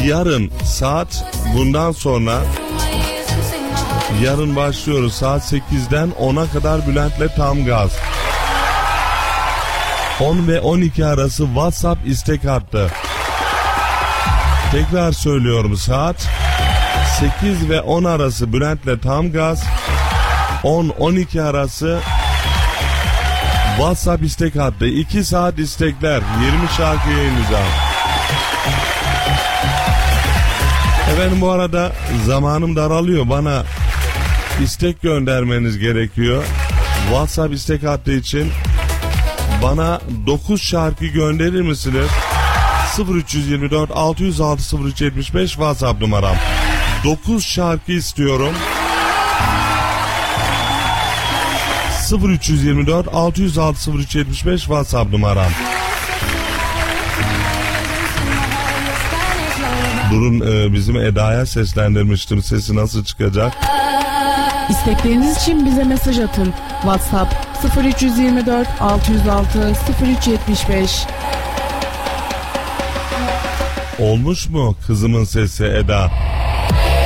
Yarın saat bundan sonra yarın başlıyoruz saat 8'den 10'a kadar Bülent'le tam gaz. 10 ve 12 arası WhatsApp istek hattı. Tekrar söylüyorum, saat 8 ve 10 arası Bülent'le tam gaz. 10-12 arası WhatsApp istek hattı. 2 saat istekler, 20 şarkı yayınlayacağım. Efendim bu arada zamanım daralıyor. Bana istek göndermeniz gerekiyor. WhatsApp istek hattı için bana 9 şarkı gönderir misiniz? 0324 606 0375 WhatsApp numaram. 9 şarkı istiyorum. 0324 606 0375 WhatsApp numaram. Durun, bizim Eda'ya seslendirmiştim. Sesi nasıl çıkacak? İstekleriniz için bize mesaj atın. WhatsApp 0324 606 0375. Olmuş mu kızımın sesi Eda?